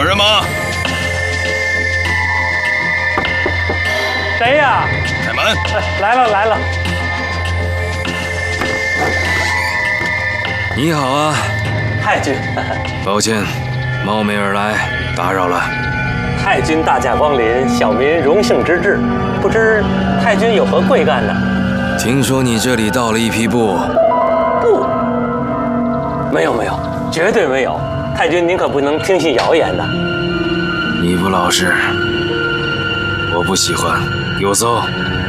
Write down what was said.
有人吗？ 谁呀？ 开门！ 来了来了。 你好啊， 太君。 抱歉，冒昧而来，打扰了。 太君大驾光临，小民荣幸之至。不知太君有何贵干呢？ 听说你这里盗了一批布。 不，没有没有，绝对没有。太君您可不能听信谣言呐。 你不老实，我不喜欢，给我搜。